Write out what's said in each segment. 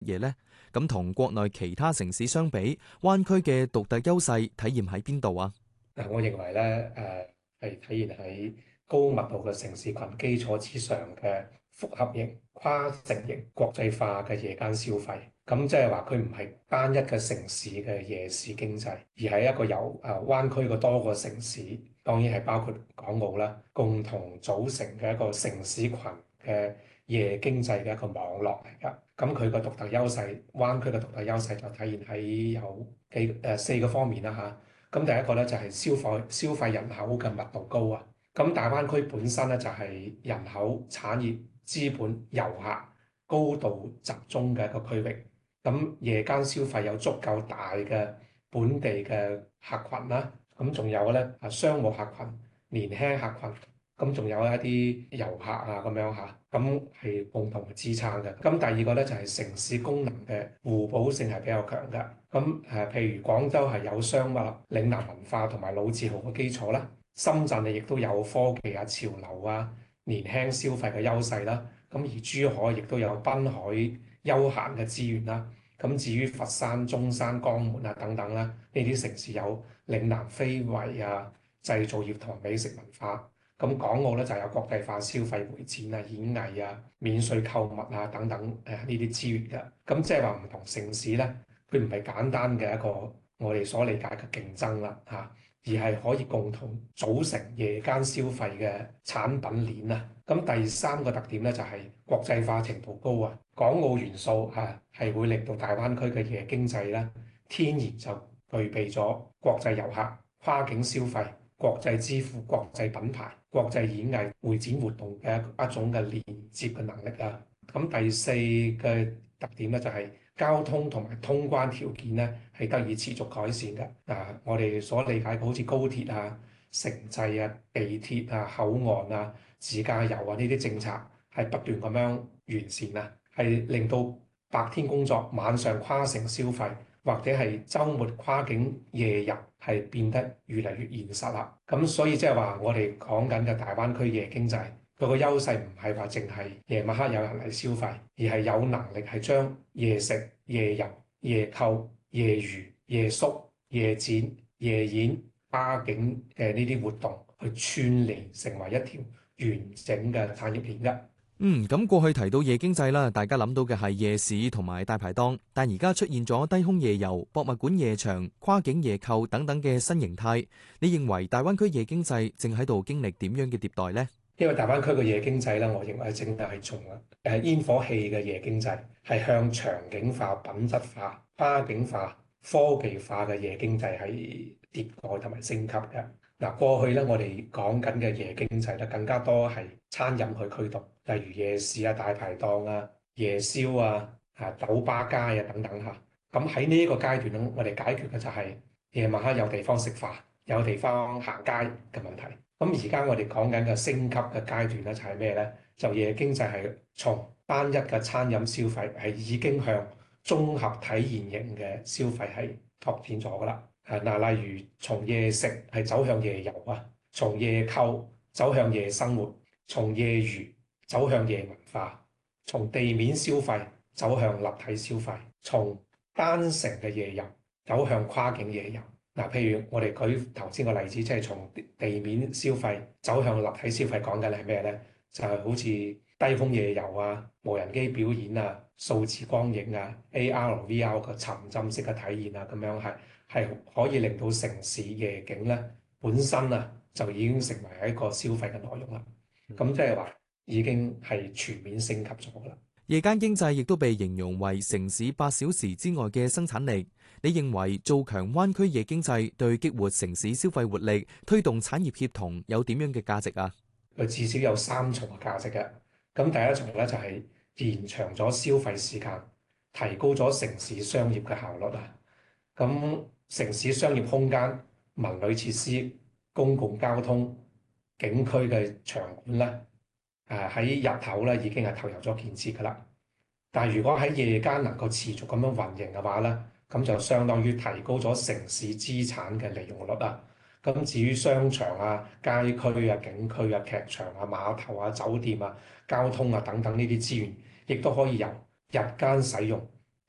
嘢呢？咁同國內其他城市相比，灣區嘅獨特優勢體現喺邊度啊？ 我認為咧，係體現喺高密度嘅城市群基礎之上嘅複合型、跨城型、國際化嘅夜間消費。咁即係話佢唔係單一嘅城市嘅夜市經濟，而係一個由灣區嘅多個城市，當然係包括港澳啦，共同組成嘅一個城市群嘅夜經濟嘅一個網絡嚟㗎。咁佢個獨特優勢，灣區嘅獨特優勢就體現喺有四個方面啦嚇。咁第一個咧就係消費人口嘅密度高啊！咁大灣區本身咧就係人口、產業、資本、遊客高度集中嘅一個區域。咁夜間消費有足夠大嘅本地嘅客群啦，咁仲有咧商務客群、年輕客群，咁仲有一啲遊客啊咁樣嚇，咁係共同嘅支撐嘅。咁第二個咧就係城市功能嘅互補性係比較強嘅。咁譬如廣州係有商務、嶺南文化同埋老字號嘅基礎啦，深圳亦都有科技啊、潮流啊、年輕消費嘅優勢啦。咁而珠海亦都有濱海休閒嘅資源啦。咁至於佛山、中山、江門啊等等啦，呢啲城市有嶺南非遺啊、製造業同美食文化。咁港澳咧就有國際化消費會展啊、演藝啊、免稅購物啊等等呢啲資源嘅。咁即係話唔同城市咧，佢唔係簡單嘅一個我哋所理解嘅競爭啦嚇，而係可以共同組成夜間消費嘅產品鏈啊。咁第三個特點咧就係國際化程度高啊，港澳元素係會令到大灣區嘅夜經濟咧天然就具備咗國際遊客、跨境消費、國際支付、國際品牌、國際演藝會展活動嘅一種嘅連接嘅能力啊。咁第四個特點咧就係交通同埋通關條件咧係得以持續改善嘅。我哋所理解嘅好似高鐵啊、城際啊、地鐵啊、口岸啊、自駕遊啊呢啲政策係不斷咁樣完善啊，係令到白天工作、晚上跨城消費或者係週末跨境夜遊係變得越嚟越現實啦。咁所以即係話我哋講緊嘅大灣區夜經濟，佢個優勢唔係話淨係夜晚黑有人嚟消費，而係有能力係將夜食、夜遊、夜購、夜娛、夜宿、夜展、夜演、跨境嘅呢啲活動去串聯成為一條完整嘅產業鏈嘅。 咁過去提到夜經濟啦，大家諗到嘅係夜市同埋大排檔，但而家出現咗低空夜遊、博物館夜場、跨境夜購等等嘅新形態。你認為大灣區夜經濟正喺度經歷點樣嘅迭代呢？ 因為大灣區嘅夜經濟咧，我認為正係從煙火氣嘅夜經濟係向場景化、品質化、跨境化、科技化嘅夜經濟係迭代同埋升級嘅。過去咧，我哋講緊嘅夜經濟咧，更加多係餐飲去驅動，例如夜市啊、大排檔啊、夜宵啊、酒吧街啊等等嚇。咁喺呢一個階段咧，我哋解決嘅就係夜晚黑有地方食飯、有地方行街嘅問題。咁而家我哋講緊嘅升級嘅階段咧，就係咩咧？就夜經濟係從單一嘅餐飲消費係已經向綜合體驗型嘅消費係拓展咗噶啦。例如從夜食係走向夜遊啊，從夜購走向夜生活，從夜娛走向夜文化，從地面消費走向立體消費，從單城嘅夜遊走向跨境夜遊。譬如我哋舉頭先個例子，即係從地面消費走向立體消費，講緊係咩咧？就係好似低空夜遊啊、無人機表演啊、數字光影啊、AR、VR 嘅沉浸式嘅體驗啊，咁樣係可以令到城市夜景咧本身就已經成為一個消費嘅內容啦。咁即係話已經係全面升級咗噶啦。 夜間經濟亦都被形容為城市8小時之外嘅生產力。你認為做強灣區夜經濟對激活城市消費活力、推動產業協同有點樣嘅價值啊？ 佢至少有三重嘅價值嘅。咁第一重咧就係延長咗消費時間，提高咗城市商業嘅效率啊。咁城市商業空間、文旅設施、公共交通、景區嘅場館咧，喺日頭咧已經係投入咗建設㗎啦。但係如果喺夜間能夠持續咁樣運營嘅話咧，咁就相當於提高咗城市資產嘅利用率啊。咁至於商場啊、街區啊、景區啊、劇場啊、碼頭啊、酒店啊、交通啊等等呢啲資源，亦都可以由日間使用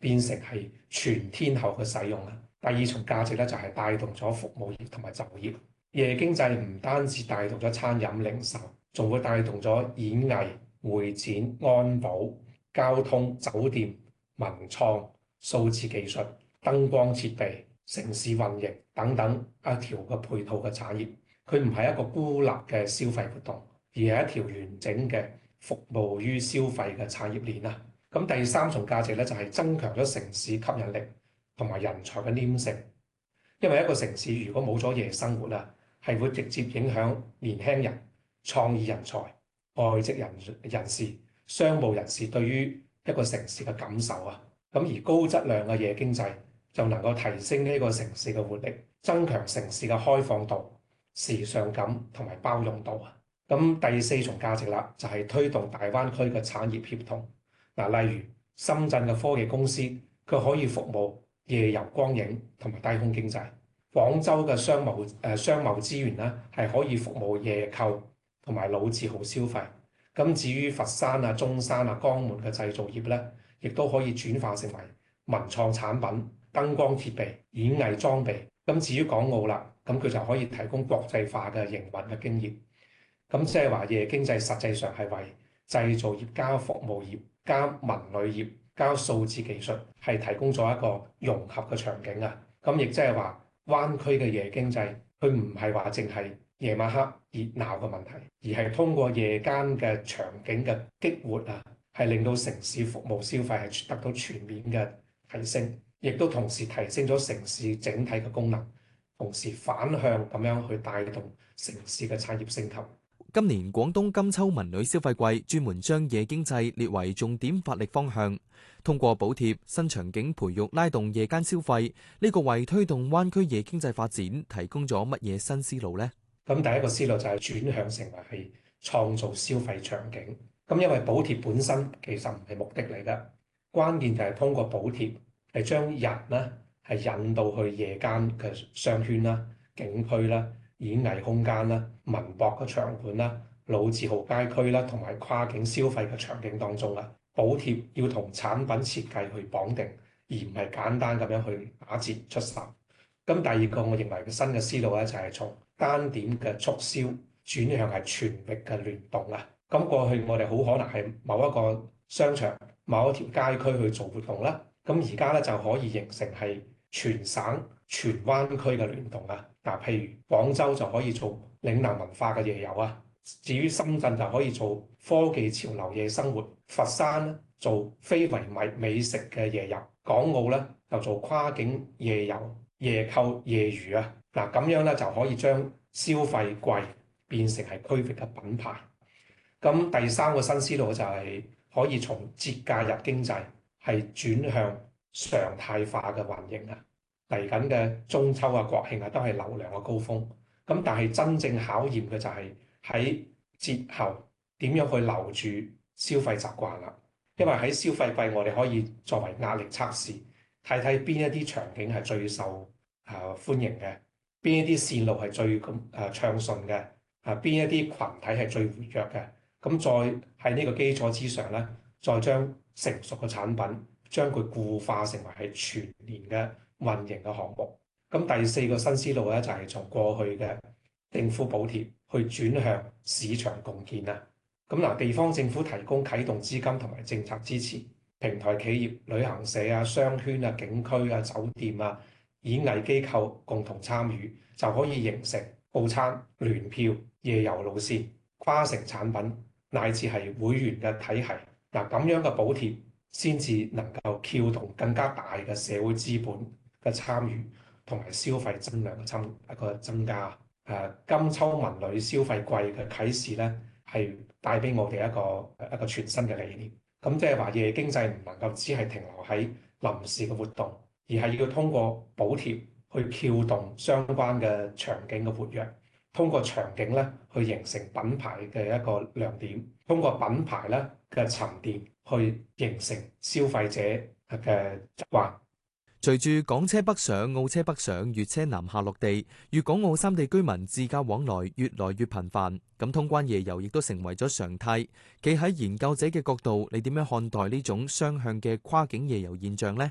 變成係全天候嘅使用啦。第二重價值咧就係帶動咗服務業同埋就業。夜經濟唔單止帶動咗餐飲零售，仲會帶動咗演藝、會展、安保、交通、酒店、文創、數字技術、燈光設備、城市運營等等一條嘅配套嘅產業。佢唔係一個孤立嘅消費活動，而係一條完整嘅服務於消費嘅產業鏈啦。咁第三重價值咧就係增強咗城市吸引力同埋人才嘅黏性。因為一個城市如果冇咗夜生活啦，係會直接影響年輕人、創意人才、外籍人士、商務人士對於一個城市嘅感受啊。咁而高質量嘅夜經濟就能夠提升呢個城市嘅活力，增強城市嘅開放度、時尚感同埋包容度啊。咁第四重價值啦，就係推動大灣區嘅產業協同。嗱，例如深圳嘅科技公司，佢可以服務夜遊光影同埋低空經濟。廣州嘅商貿資源咧，係可以服務夜購同埋老字號消費。咁至於佛山啊、中山啊、江門嘅製造業咧，亦都可以轉化成為文創產品、燈光設備、演藝裝備。咁至於港澳啦，咁佢就可以提供國際化嘅營運嘅經驗。咁即係話夜經濟實際上係為製造業加服務業加文旅業加數字技術係提供咗一個融合嘅場景啊！咁亦即係話灣區嘅夜經濟，佢唔係話淨係夜晚黑熱鬧嘅問題，而係通過夜間嘅場景嘅激活啊，係令到城市服務消費係得到全面嘅提升，亦都同時提升咗城市整體嘅功能，同時反向咁樣去帶動城市嘅產業升級。 今年廣東金秋文旅消費季專門將夜經濟列為重點發力方向，通過補貼、新場景培育拉動夜間消費，呢個為推動灣區夜經濟發展提供咗乜嘢新思路呢？ 咁第一個思路就係轉向成為係創造消費場景。咁因為補貼本身其實唔係目的嚟㗎，關鍵就係通過補貼係將人呢係引導去夜間嘅商圈啦、景區啦、演藝空間啦、文博嘅場館啦、老字號街區啦，同埋跨境消費嘅場景當中啦。補貼要同產品設計去綁定，而唔係簡單咁樣去打折出售。咁第二個我認為嘅新嘅思路咧，就係從單點嘅促銷轉向係全域嘅聯動啊。咁過去我哋好可能係某一個商場、某一條街區去做活動啦。咁而家咧就可以形成係全省、全灣區嘅聯動啊。嗱，譬如廣州就可以做嶺南文化嘅夜遊啊。至於深圳就可以做科技潮流夜生活，佛山咧做非遺美食嘅夜遊，港澳咧就做跨境夜遊、夜購、夜娛啊。嗱，咁樣咧就可以將消費季變成係區域嘅品牌。咁第三個新思路就係可以從節假日經濟係轉向常態化嘅運營啊。嚟緊嘅中秋啊、國慶啊都係流量嘅高峰。咁但係真正考驗嘅就係喺節後點樣去留住消費習慣啦。因為喺消費季我哋可以作為壓力測試，睇睇邊一啲場景係最受歡迎嘅，邊一啲線路係最暢順嘅，邊一啲群體係最活躍嘅。咁再喺呢個基礎之上咧，再將成熟嘅產品將佢固化成為係全年嘅運營嘅項目。咁第四個新思路咧，就係從過去嘅政府補貼去轉向市場共建啊。咁嗱，地方政府提供啟動資金同埋政策支持，平台企業、旅行社啊、商圈啊、景區啊、酒店啊、演藝機構共同參與，就可以形成套餐、聯票、夜遊路線、跨城產品，乃至係會員嘅體系。嗱，咁樣嘅補貼先至能夠撬動更加大嘅社會資本嘅參與，同埋消費增量嘅增加。金秋文旅消費季嘅啟示咧，係帶俾我哋一個全新嘅理念。咁即係話夜經濟唔能夠只係停留喺臨時嘅活動，而係要通過補貼去撬動相關嘅場景嘅活躍，通過場景咧去形成品牌嘅一個亮點，通過品牌咧嘅沉澱去形成消費者嘅習慣。 隨住港車北上、澳車北上、粵車南下落地，粵港澳三地居民自駕往來越來越頻繁，咁通關夜遊亦都成為咗常態。企喺研究者嘅角度，你點樣看待呢種雙向嘅跨境夜遊現象呢？